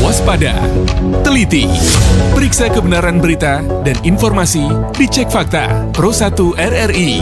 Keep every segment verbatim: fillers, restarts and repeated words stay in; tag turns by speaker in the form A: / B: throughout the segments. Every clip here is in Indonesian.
A: Waspada, teliti, periksa kebenaran berita dan informasi, dicek fakta. Pro satu R R I.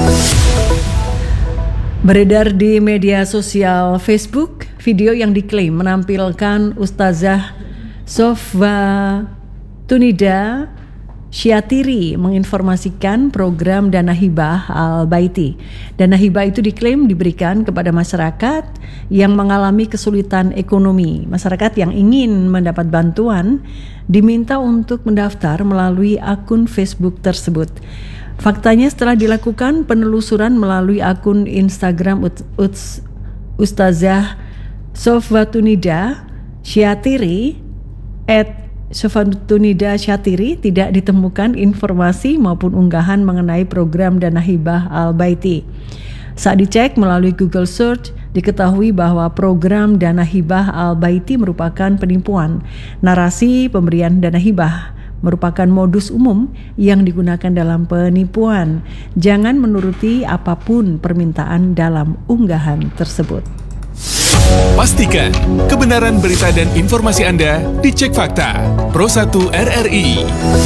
B: Beredar di media sosial Facebook, video yang diklaim menampilkan Ustazah Sofwa Tunida Syatiri menginformasikan program Dana Hibah Al-Baiti. Dana Hibah itu diklaim diberikan kepada masyarakat yang mengalami kesulitan ekonomi. Masyarakat yang ingin mendapat bantuan diminta untuk mendaftar melalui akun Facebook tersebut. Faktanya setelah dilakukan penelusuran melalui akun Instagram Ut- Ut- Ustazah Sofwa Tunida Syatiri at Sofwa Tunida Syatiri tidak ditemukan informasi maupun unggahan mengenai program Dana Hibah Al-Baiti. Saat dicek melalui Google Search, diketahui bahwa program Dana Hibah Al-Baiti merupakan penipuan. Narasi pemberian dana hibah merupakan modus umum yang digunakan dalam penipuan. Jangan menuruti apapun permintaan dalam unggahan tersebut.
A: Pastikan kebenaran berita dan informasi Anda dicek fakta. Pro satu R R I.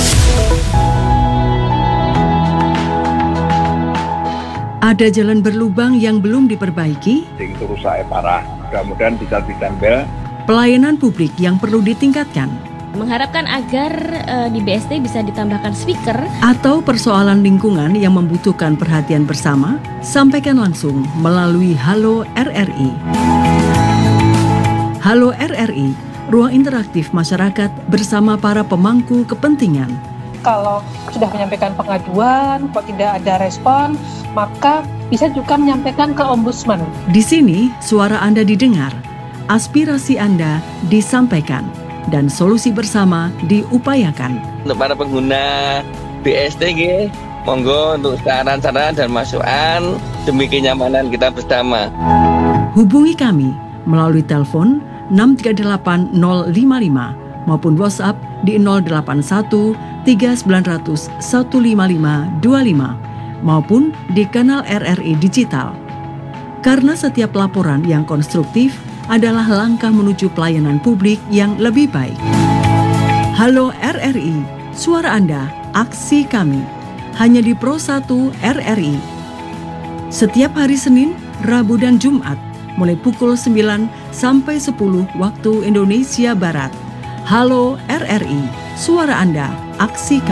B: Ada jalan berlubang yang belum diperbaiki.
C: Itu rusak parah. Mudah-mudahan bisa ditempel.
B: Pelayanan publik yang perlu ditingkatkan.
D: Mengharapkan agar uh, di B S D bisa ditambahkan speaker.
B: Atau persoalan lingkungan yang membutuhkan perhatian bersama, sampaikan langsung melalui Halo R R I. Halo R R I, ruang interaktif masyarakat bersama para pemangku kepentingan.
E: Kalau sudah menyampaikan pengaduan, kok tidak ada respon, maka bisa juga menyampaikan ke Ombudsman.
B: Di sini, suara Anda didengar, aspirasi Anda disampaikan, dan solusi bersama diupayakan.
F: Untuk para pengguna B S D, monggo untuk saran-saran dan masukan demi kenyamanan kita bersama.
B: Hubungi kami melalui telepon enam tiga delapan nol lima lima maupun WhatsApp di nol delapan satu tiga sembilan nol nol satu lima lima dua lima maupun di kanal R R I Digital. Karena setiap laporan yang konstruktif adalah langkah menuju pelayanan publik yang lebih baik. Halo R R I, suara Anda, aksi kami. Hanya di Pro satu R R I. Setiap hari Senin, Rabu dan Jumat, mulai pukul sembilan sampai sepuluh waktu Indonesia Barat. Halo R R I, suara Anda, aksi kami.